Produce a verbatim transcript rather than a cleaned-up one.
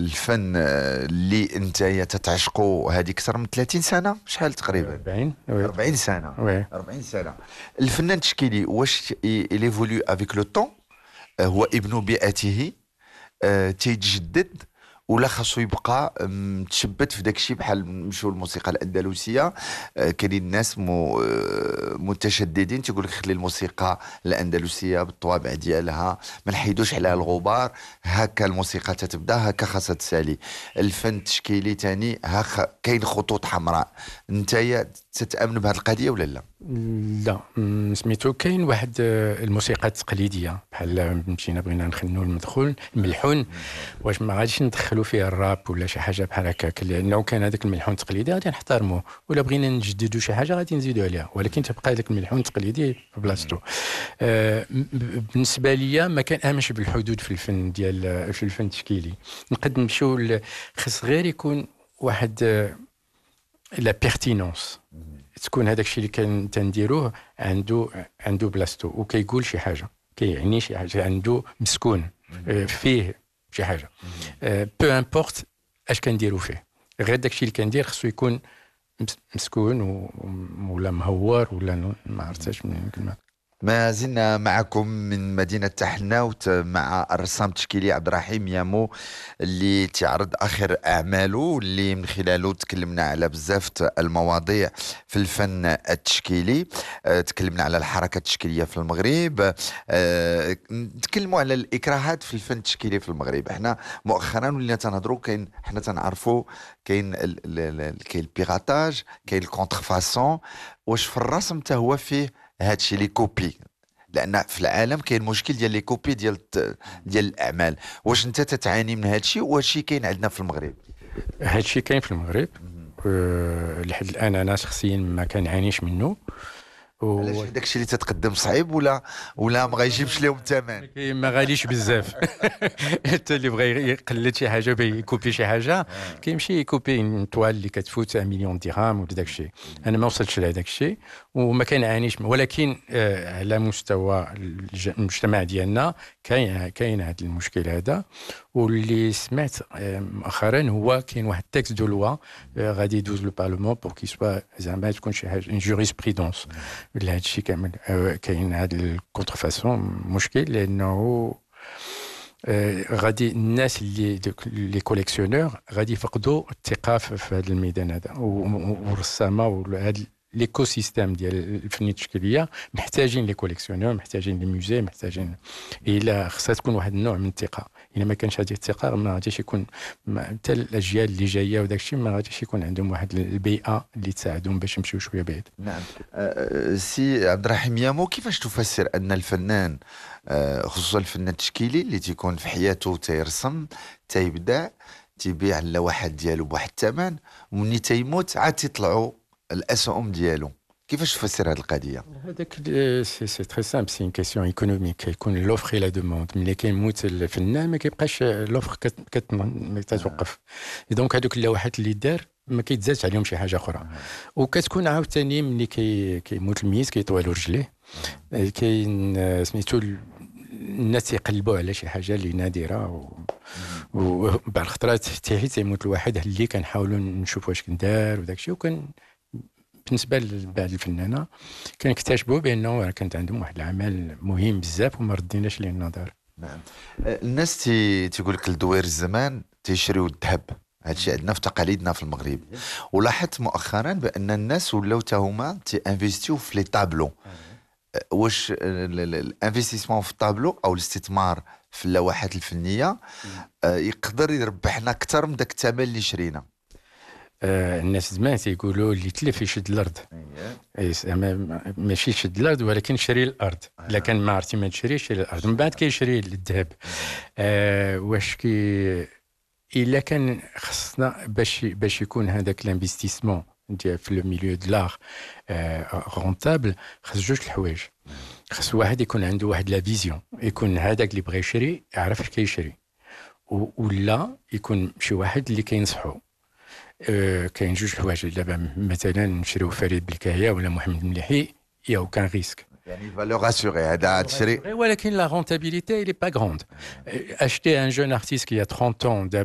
الفن اللي انت تتعشقوا هذه اكثر من ثلاثين سنه، شحال تقريبا؟ أربعين أربعين سنه. وي. أربعين سنه. الفنان التشكيلي واش ايفولو افيك لو طون؟ هو ابن بيئته، أه تيتجدد ولا خاصو يبقى متشبت في داك الشيء؟ بحال نمشيو للموسيقى الاندلسيه، أه كاينين الناس مو أه متشددين تيقول لك خلي الموسيقى الاندلسيه بالطوابع ديالها، ما نحيدوش عليها الغبار، هكا الموسيقى تتبدا هكا خاصها تسالي. الفن التشكيلي ثاني ها كاين خطوط حمراء، نتايا تتامن بهذه القضيه ولا لا؟ لا سميتو كاين واحد الموسيقى التقليديه بحال مشينا بغينا نخنوا المدخول الملحون، واش ما غاديش ندخلوا فيه الراب ولا شي حاجه بحال هكاك، لانه كان هذاك الملحون التقليدي غادي نحترموه، ولا بغينا نجددوا شي حاجه غادي نزيدوا عليها، ولكن تبقى هذاك الملحون التقليدي في بلاصتو. آه بالنسبه ليا ما كان اهمش بالحدود في الفن ديال في الفن التشكيلي، نقد نمشيو خص غير يكون واحد لا بيرتينونس، تكون هذاك الشيء اللي كان تنديروه عنده عنده بلاصتو وكيقول شي حاجه، كيعني شي حاجه، عنده مسكون فيه شي حاجه، بو امبورت اش كنديروا فيه، غير داك الشيء اللي كندير خصو يكون مسكون ولا مهور ولا ما عرفتش من الكلمه. ما زلنا معكم من مدينة تحناوت مع الرسام التشكيلي عبد الرحيم يامو اللي تعرض آخر أعماله، اللي من خلاله تكلمنا على بزاف المواضيع في الفن التشكيلي. أه تكلمنا على الحركة التشكيلية في المغرب، أه نتكلموا على الإكراهات في الفن التشكيلي في المغرب. احنا مؤخرا ولينا تنهضروا، كاين احنا تنعرفوا كاين كاين البيغاتاج، كاين الكونترفاسون. واش في الرسم حتى هو فيه هادشي لي كوبي؟ لان في العالم كاين مشكل ديال لي كوبي ديال ديال الاعمال. واش انت تتعاني من هادشي وهادشي كاين عندنا في المغرب؟ هادشي كاين في المغرب أه لحد الان انا شخصيا ما كنعانيش منه. علاش داكشي اللي تتقدم صعيب ولا ولا ما غايجيبش لهم الثمن؟ ما غاليش بزاف. حتى اللي بغى يقلد شي حاجه بغى يكوبي شي حاجه كيمشي يكوبي ان توال اللي كتفوت مليون درهم ولا داك الشيء. انا ما وصلتش لهذاك الشيء وما كنعانيش، ولكن آه على مستوى المجتمع ديالنا كاين كاين هذا المشكل هذا. واللي سمعت آه مؤخرا هو كاين واحد تكست دو لوا آه غادي يدوز لو بارلمون بور كي سوا زعما تكون شي حاجه ان جوريسبريدونس لهذا الشيء كامل. آه كاين هذا الكونترفاسون مشكل، لانه آه غادي الناس اللي لي كوليكسيونور غادي يفقدوا الثقه في هذا الميدان هذا، والرسامه وهذا ليكو سيستيم ديال الفنيه التشكيليه محتاجين لي كوليكسيونور، محتاجين لي موزي، محتاجين الى خصها تكون واحد النوع من الثقه. الا ما كانش هذه الثقه ما غاديش يكون حتى الاجيال اللي جايه وداك الشيء ما غاديش يكون عندهم واحد البيئه اللي تساعدهم باش يمشيو شويه بعيد. نعم. أه سي عبد الرحيم يامو، كيفاش تفسر ان الفنان أه خصوصا الفنان التشكيلي اللي تيكون في حياته تيرسم تيبدع تيبيع اللوحات ديالو بواحد الثمن، ومني تيموت عاد تيطلعوا الاسهم ديالو؟ كيفاش تفسر هذه القضيه؟ هذاك سي سي تري سامبل، سي ان كيسيون ايكونوميك، كيكون لوفر اي لا دوموند. ملي كيموت الفنان ما كيبقاش لوفر كتوقف، دونك هذوك اللوحات اللي دار ما كيتزادش عليهم شي حاجه اخرى. وكتكون عاوتاني ملي كي كيموت الميت كيطوالوا رجليه، كاين سميتو الناس يقلبوا على شي حاجه اللي نادره، وبعض الخطرات حتى تيموت الواحد اللي كنحاولوا نشوف واش كندار وداك الشيء. وكان بالنسبه لبعض الفنانه كنكتشفوا بانه كانت عندهم واحد العمل مهم بزاف وما رديناش ليه النظر. نعم. الناس تي تيقول لك لدوير الزمان تيشريو الذهب، هادشي عندنا في تقاليدنا في المغرب. ولاحظت مؤخرا بان الناس ولاو حتى هما تي انفيستيو في لي طابلو. واش الانفستيسمون في الطابلو او الاستثمار في اللوحات الفنيه يقدر يربحنا اكثر من داك الثمن اللي شرينا؟ آه الناس زمان تيقولوا اللي تلف يشد الارض. اييه ماشي يشد الارض ولكن شري الارض. الا كان ما عرفتي ما تشريش شري الارض، من بعد كيشري الذهب. آه واش كي الا كان خصنا باش باش يكون هذاك الانفستيسمون ديال في لو ميليو دو لار رونتابل، خص جوج الحوايج. خص واحد يكون عنده واحد لا فيزيون، يكون هذاك اللي بغى يشري يعرف اش كيشري، ولا يكون شي واحد اللي كينصحو. أه كاين جوج حوايج. دابا مثلا نشريو فريد بالكاهيه ولا محمد مليحي يا كان ريسك، يعني فالور اسيغي هذا تشري، ولكن لا رونتابيليتي il est pas grande. Acheter un jeune artiste qui a trente ans